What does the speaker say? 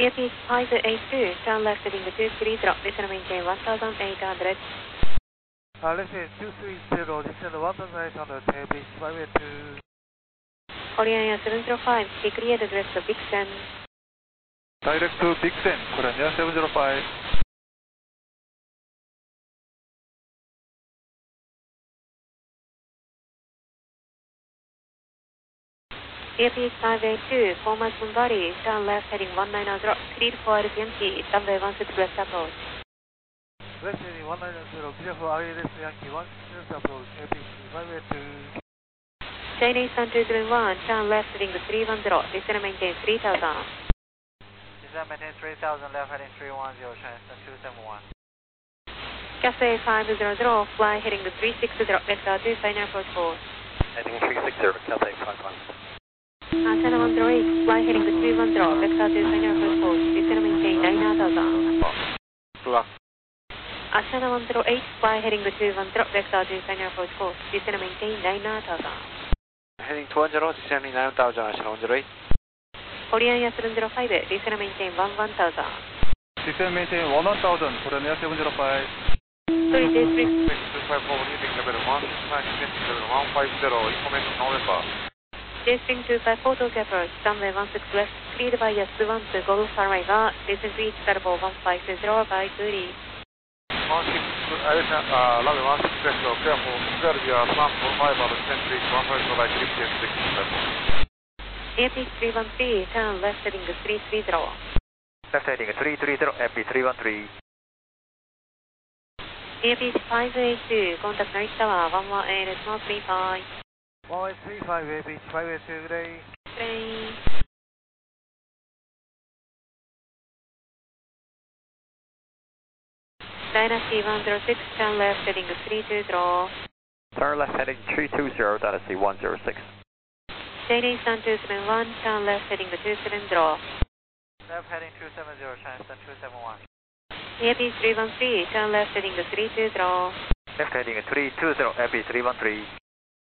Airpeak 582, turn left heading 230, descend maintain 1800. Left 230, descend 1800, Airpeak 582. Korean Air 705, be clear to direct to Vixen. Direct to Vixen, Korean Air 705. Airpeak 582, 4 miles from body, turn left heading 190, clear for Yankee, runway 16 left approach. Left heading 190, clear for ILS Yankee 16 left approach, Airpeak 582. Chinese Sun 231, turn left heading 310, descend maintain 3000. Descend maintain 3000, left heading 310, Chinese Sun 271. Cathay 500, fly heading 360, vector 2, final approach 4. Heading 360, Cathay 500. China 108, fly heading 310, vector 2, final approach 4, descend maintain 9000. Block. China 108, fly heading 210, vector 2, final approach 4, descend maintain 9000. Heading 210, descending 9000, China 108. Korean Air 705, descend maintain 1000. Descend maintain 1000, Korean Air 705. Sorry, J3. 254, leaving level 1, descending level 150, information November. J-String 254 Tokyo approach, runway 16 left, cleared by S1 to Golf runwayが、descend to each level 150 by 30. あれですね、ラベ16ですと、クリアフォー、クリアルビア3、45、descend to each 150 by 30 Airpeak 313, turn left heading 330. Left heading 330, MP 313. Airpeak 582, contact North Tower 11A, small 35. 1835, Airpeak 582, good day. Train. Dynasty 106, turn left heading 320. Turn left heading 320, Dynasty 106. Chinese Sun 271, turn left heading 270. Left heading 270, Chinese Sun 271. Airpeak 313, turn left heading 320. Left heading 320, MP 313.